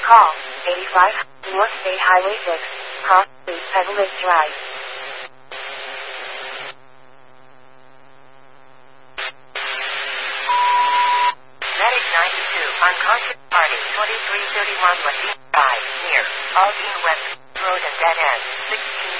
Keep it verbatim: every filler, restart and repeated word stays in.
Call eighty-five North State Highway six, Cross Street, Petaluma Drive. Medic ninety-two, unconscious party, twenty-three thirty-one Latina Drive, near Aldine West Road and Dead End, sixteen